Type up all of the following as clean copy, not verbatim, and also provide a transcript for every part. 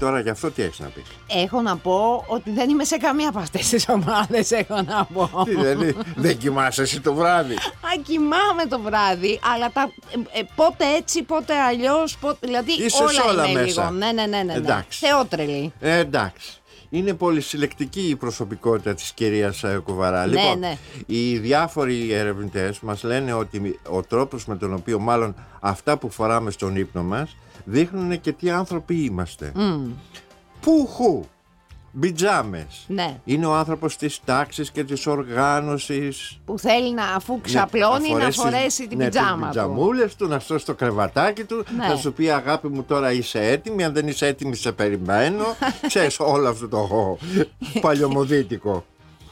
τώρα γι' αυτό τι έχεις να πεις? Έχω να πω ότι δεν είμαι σε καμία από αυτές τις ομάδες, έχω να πω. Τι δεν κοιμάσαι εσύ το βράδυ? Κοιμάμαι το βράδυ, αλλά πότε έτσι, πότε αλλιώς, δηλαδή είσαι όλα είναι μέσα. λίγο. Ναι. Εντάξει. Θεότρελη. Εντάξει. Είναι πολυσυλλεκτική η προσωπικότητα της κυρίας Κουβαρά. Λοιπόν, οι διάφοροι ερευνητές μας λένε ότι ο τρόπος με τον οποίο μάλλον αυτά που φοράμε στον ύπνο μας δείχνουν και τι άνθρωποι είμαστε. Πουχου, μπιτζάμες. Ναι. Είναι ο άνθρωπος της τάξης και της οργάνωσης. Που θέλει αφού ξαπλώνει να φορέσει την πιτζάμα του. Τις πιτζαμούλες του, να στρώσει το κρεβατάκι του, να σου πει αγάπη μου τώρα είσαι έτοιμη, αν δεν είσαι έτοιμη σε περιμένω. Ξέρεις όλο αυτό το παλιωμοδίτικο.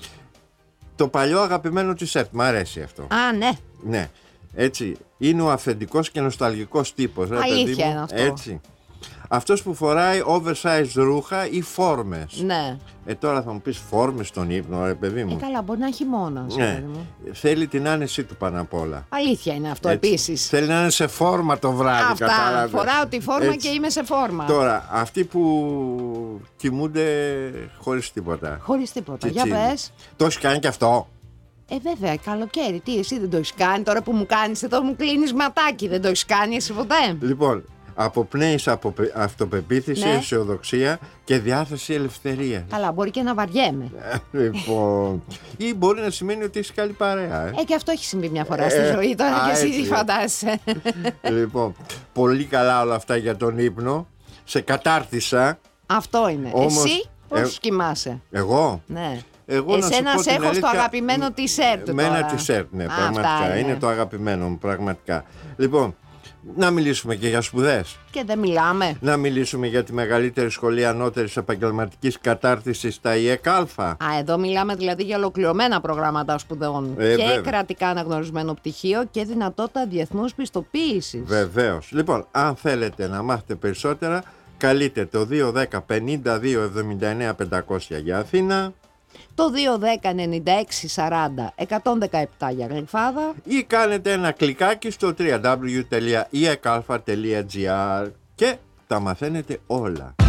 Το παλιό αγαπημένο της ΕΡΤ, μ' αρέσει αυτό. Ναι. Ναι, έτσι, είναι ο αυθεντικός και νοσταλγικός τύπος. Αλήθεια είναι αυτό. Έτσι. Αυτός που φοράει oversized ρούχα ή φόρμες. Ναι. Τώρα θα μου πεις φόρμες στον ύπνο, ρε παιδί μου. Καλά, μπορεί να έχει μόνος. Ναι. Θέλει την άνεσή του πάνω απ' όλα. Αλήθεια είναι αυτό επίσης. Θέλει να είναι σε φόρμα το βράδυ. Αυτά. Φοράω τη φόρμα και είμαι σε φόρμα. Τώρα, αυτοί που κοιμούνται χωρίς τίποτα. Χωρίς τίποτα. Για πες. Το έχεις κάνει και αυτό? Βέβαια, καλοκαίρι. Τι, εσύ δεν το έχεις κάνει? Τώρα που μου κάνεις εδώ, μου κλείνεις ματάκι. Δεν το έχεις κάνει εσύ ποτέ? Λοιπόν, αποπνέεις από αυτοπεποίθηση, αισιοδοξία και διάθεση ελευθερία. Καλά, μπορεί και να βαριέμαι. Λοιπόν, ή μπορεί να σημαίνει ότι είσαι καλή παρέα. Και αυτό έχει συμβεί μια φορά στη ζωή, τώρα και εσύ τι φαντάζεσαι. Λοιπόν, πολύ καλά όλα αυτά για τον ύπνο. Σε κατάρτισα. Αυτό είναι. Όμως, εσύ πώς κοιμάσαι? Εγώ? Ναι. Εσένα σε έχω στο αγαπημένο t-shirt. Με ένα t-shirt, ναι, πραγματικά. Είναι το αγαπημένο μου, πραγματικά. Λοιπόν, να μιλήσουμε και για σπουδές. Και δεν μιλάμε. Να μιλήσουμε για τη μεγαλύτερη σχολή ανώτερης επαγγελματικής κατάρτισης, τα ΙΕΚΑ. Εδώ μιλάμε δηλαδή για ολοκληρωμένα προγράμματα σπουδών. Και βέβαια. κρατικά αναγνωρισμένο πτυχίο και δυνατότητα διεθνούς πιστοποίησης. Βεβαίως. Λοιπόν, αν θέλετε να μάθετε περισσότερα, καλείτε το 210 52 79 500 για Αθήνα. Το 210 96 40 117 για Γλυφάδα. Ή κάνετε ένα κλικάκι στο www.iekαλφα.gr και τα μαθαίνετε όλα.